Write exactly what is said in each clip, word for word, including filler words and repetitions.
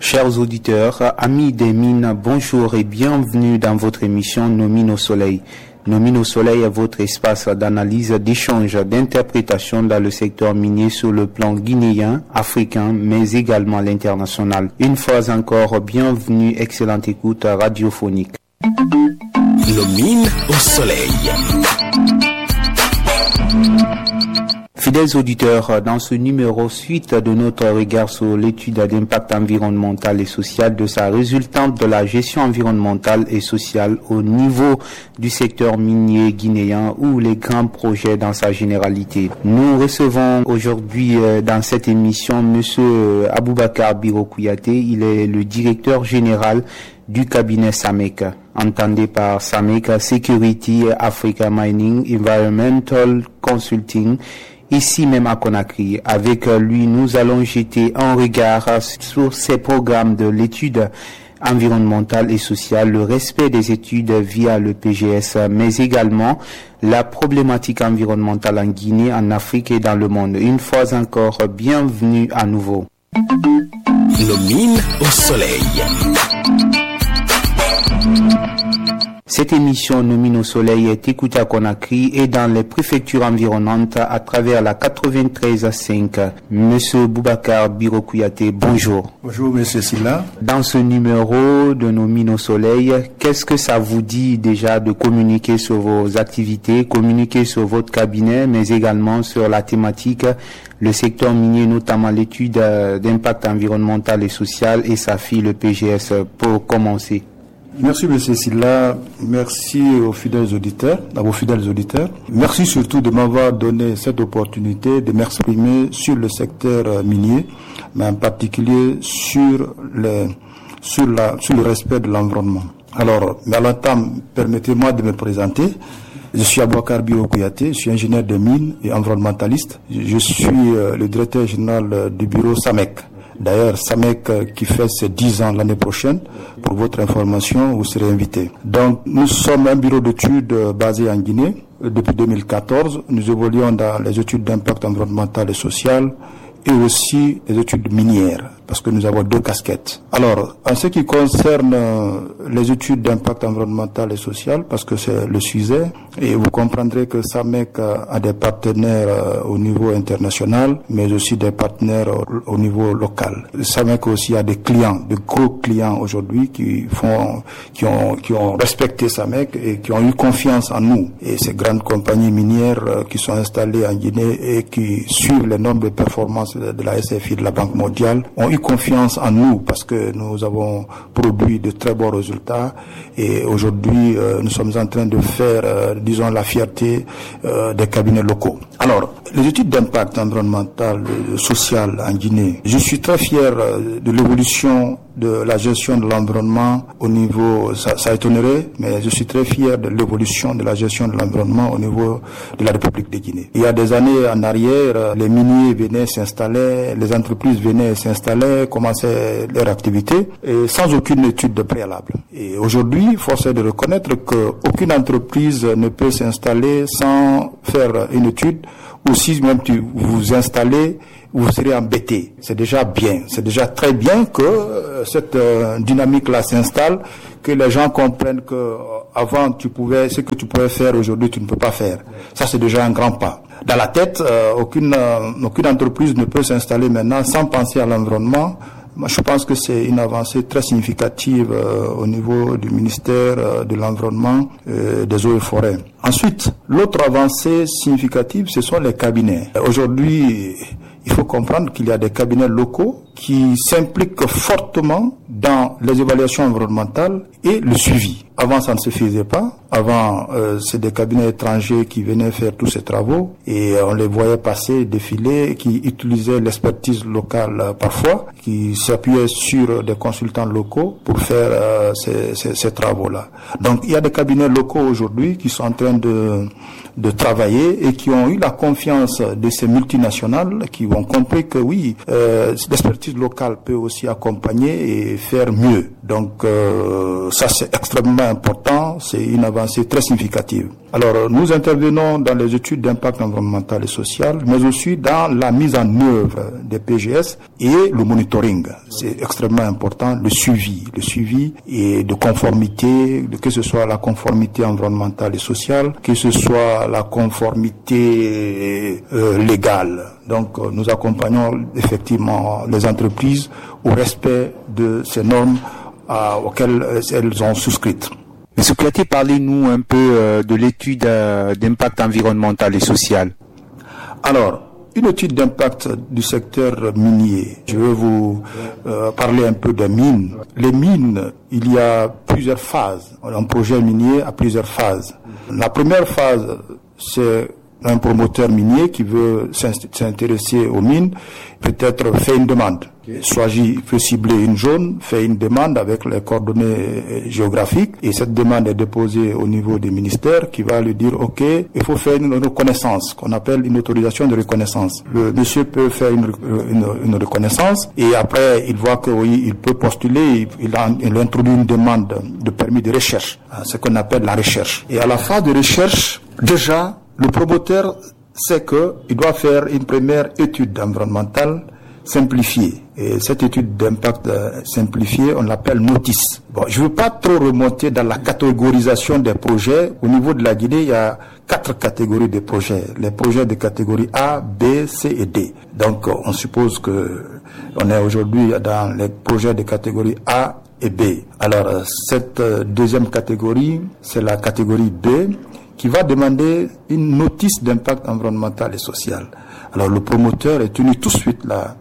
Chers auditeurs, amis des mines, bonjour et bienvenue dans votre émission Nos mines au soleil. Nos mines au soleil est votre espace d'analyse, d'échange, d'interprétation dans le secteur minier sur le plan guinéen, africain, mais également à l'international. Une fois encore, bienvenue, excellente écoute radiophonique. Nos mines au soleil. Fidèles auditeurs, dans ce numéro suite de notre regard sur l'étude d'impact environnemental et social de sa résultante de la gestion environnementale et sociale au niveau du secteur minier guinéen ou les grands projets dans sa généralité. Nous recevons aujourd'hui dans cette émission Monsieur Aboubacar Biro Kouyaté. Il est le directeur général du cabinet SAMEC. Entendez par SAMEC Security Africa Mining Environmental Consulting, ici même à Conakry. Avec lui, nous allons jeter un regard sur ces programmes de l'étude environnementale et sociale, le respect des études via le P G S, mais également la problématique environnementale en Guinée, en Afrique et dans le monde. Une fois encore, bienvenue à nouveau. Nos mines au soleil. Cette émission Nos mines au soleil est écoutée à Conakry et dans les préfectures environnantes à travers la quatre-vingt-treize virgule cinq. Monsieur Boubacar Biro Kouyaté, bonjour. Bonjour, monsieur Silla. Dans ce numéro de Nos mines au soleil, qu'est-ce que ça vous dit déjà de communiquer sur vos activités, communiquer sur votre cabinet, mais également sur la thématique, le secteur minier, notamment l'étude d'impact environnemental et social et sa fille, le P G S, pour commencer? Merci, monsieur Silla. Merci aux fidèles auditeurs, à vos fidèles auditeurs. Merci surtout de m'avoir donné cette opportunité de m'exprimer sur le secteur minier, mais en particulier sur le, sur la, sur le respect de l'environnement. Alors, mais à l'entame, permettez-moi de me présenter. Je suis Aboubacar Biro Kouyaté, je suis ingénieur de mines et environnementaliste. Je suis le directeur général du bureau SAMEC. D'ailleurs, SAMEC qui fait ses dix ans l'année prochaine. Pour votre information, vous serez invité. Donc, nous sommes un bureau d'études basé en Guinée. Depuis deux mille quatorze, nous évoluons dans les études d'impact environnemental et social et aussi les études minières, parce que nous avons deux casquettes. Alors, en ce qui concerne les études d'impact environnemental et social, parce que c'est le sujet, et vous comprendrez que SAMEC a des partenaires au niveau international, mais aussi des partenaires au niveau local. SAMEC aussi a des clients, de gros clients aujourd'hui qui font, qui ont, qui ont respecté SAMEC et qui ont eu confiance en nous. Et ces grandes compagnies minières qui sont installées en Guinée et qui suivent les normes de performance de la S F I, de la Banque mondiale, ont eu confiance en nous parce que nous avons produit de très bons résultats et aujourd'hui euh, nous sommes en train de faire, euh, disons, la fierté euh, des cabinets locaux. Alors, les études d'impact environnemental et social en Guinée, je suis très fier euh, de l'évolution de la gestion de l'environnement au niveau, ça, ça étonnerait, mais je suis très fier de l'évolution de la gestion de l'environnement au niveau de la République de Guinée. Il y a des années en arrière, les miniers venaient s'installer, les entreprises venaient s'installer, commençaient leur activité, et sans aucune étude de préalable. Et aujourd'hui, force est de reconnaître qu'aucune entreprise ne peut s'installer sans faire une étude, ou si même tu vous installez, vous serez embêté. C'est déjà bien. C'est déjà très bien que euh, cette euh, dynamique-là s'installe, que les gens comprennent que euh, avant tu pouvais, ce que tu pouvais faire aujourd'hui, tu ne peux pas faire. Ça, c'est déjà un grand pas. Dans la tête, euh, aucune, euh, aucune entreprise ne peut s'installer maintenant sans penser à l'environnement. Moi, je pense que c'est une avancée très significative euh, au niveau du ministère euh, de l'Environnement, euh, des Eaux et Forêts. Ensuite, l'autre avancée significative, ce sont les cabinets. Aujourd'hui, il faut comprendre qu'il y a des cabinets locaux qui s'impliquent fortement dans les évaluations environnementales et le suivi. Avant, ça ne se faisait pas. Avant, euh, c'est des cabinets étrangers qui venaient faire tous ces travaux et on les voyait passer, défiler, qui utilisaient l'expertise locale euh, parfois, qui s'appuyaient sur des consultants locaux pour faire euh, ces, ces, ces travaux-là. Donc, il y a des cabinets locaux aujourd'hui qui sont en train de, de travailler et qui ont eu la confiance de ces multinationales qui ont compris que oui, euh, l'expertise locale peut aussi accompagner et faire mieux. Donc euh, ça c'est extrêmement important, c'est une avancée très significative. Alors nous intervenons dans les études d'impact environnemental et social, mais aussi dans la mise en œuvre des P G S et le monitoring. C'est extrêmement important, le suivi, le suivi et de conformité, que ce soit la conformité environnementale et sociale, que ce soit la conformité euh, légale. Donc euh, nous accompagnons effectivement les entreprises au respect de ces normes euh, auxquelles elles ont souscrites. Monsieur Cloutier, parlez-nous un peu euh, de l'étude euh, d'impact environnemental et social. Alors, une étude d'impact du secteur minier. Je vais vous euh, parler un peu des mines. Les mines, il y a plusieurs phases. Un projet minier a plusieurs phases. La première phase, c'est un promoteur minier qui veut s'intéresser aux mines, peut-être fait une demande. Soit il peut cibler une zone, fait une demande avec les coordonnées géographiques, et cette demande est déposée au niveau des ministères qui va lui dire ok, il faut faire une reconnaissance qu'on appelle une autorisation de reconnaissance. Le monsieur peut faire une, une, une reconnaissance et après il voit que oui, il peut postuler, il, a, il introduit une demande de permis de recherche, ce qu'on appelle la recherche. Et à la phase de recherche, déjà le promoteur sait qu'il doit faire une première étude environnementale simplifiée. Et cette étude d'impact simplifiée, on l'appelle notice. Bon, je ne veux pas trop remonter dans la catégorisation des projets. Au niveau de la Guinée, il y a quatre catégories de projets. Les projets de catégorie A, B, C et D. Donc, on suppose que on est aujourd'hui dans les projets de catégorie A et B. Alors, cette deuxième catégorie, c'est la catégorie B, qui va demander une notice d'impact environnemental et social. Alors le promoteur est tenu tout de suite là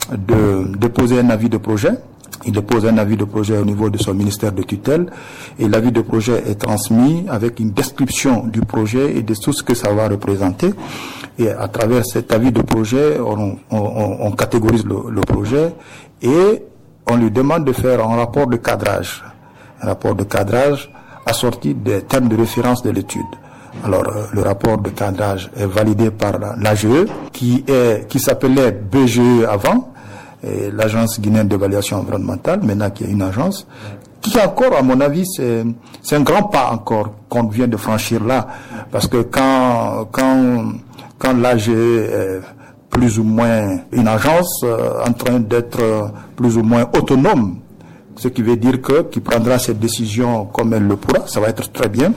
de déposer un avis de projet. Il dépose un avis de projet au niveau de son ministère de tutelle et l'avis de projet est transmis avec une description du projet et de tout ce que ça va représenter. Et à travers cet avis de projet, on, on, on catégorise le, le projet et on lui demande de faire un rapport de cadrage. Un rapport de cadrage assorti des termes de référence de l'étude. Alors, euh, le rapport de cadrage est validé par l'A G E, qui est, qui s'appelait B G E avant, l'Agence guinéenne d'évaluation environnementale, maintenant qui est une agence, qui encore, à mon avis, c'est, c'est un grand pas encore qu'on vient de franchir là, parce que quand, quand, quand l'A G E est plus ou moins une agence euh, en train d'être euh, plus ou moins autonome, ce qui veut dire que, qui prendra ses décisions comme elle le pourra, ça va être très bien.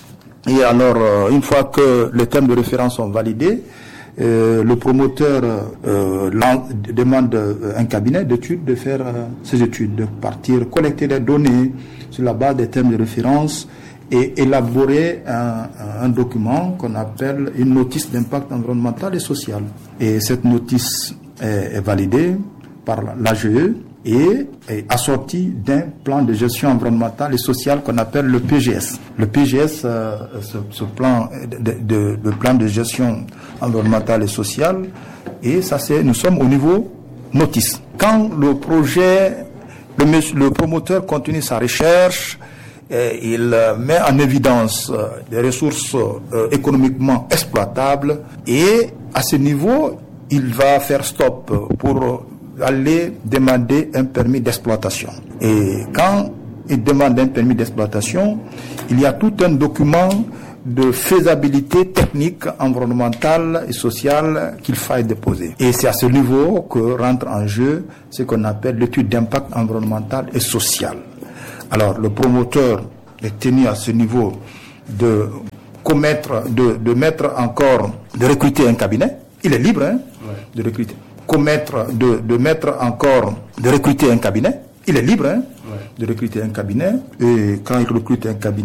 Et alors, euh, une fois que les termes de référence sont validés, euh, le promoteur euh, demande un cabinet d'études de faire euh, ces études, de partir collecter les données sur la base des termes de référence et élaborer un, un document qu'on appelle une notice d'impact environnemental et social. Et cette notice est, est validée par l'A G E et est assorti d'un plan de gestion environnementale et sociale qu'on appelle le P G S. Le P G S, euh, ce, ce plan de, de, de plan de gestion environnementale et sociale, et ça c'est, nous sommes au niveau notice. Quand le projet, le, le promoteur continue sa recherche, et il met en évidence des ressources euh, économiquement exploitables, et à ce niveau, il va faire stop pour aller demander un permis d'exploitation. Et quand il demande un permis d'exploitation, il y a tout un document de faisabilité technique, environnementale et sociale qu'il faille déposer. Et c'est à ce niveau que rentre en jeu ce qu'on appelle l'étude d'impact environnemental et social. Alors, le promoteur est tenu à ce niveau de commettre, de, de mettre encore, de recruter un cabinet. Il est libre, hein, ouais. de recruter. commettre, de, de mettre encore, de recruter un cabinet. Il est libre, hein, ouais. de recruter un cabinet. Et quand il recrute un cabinet,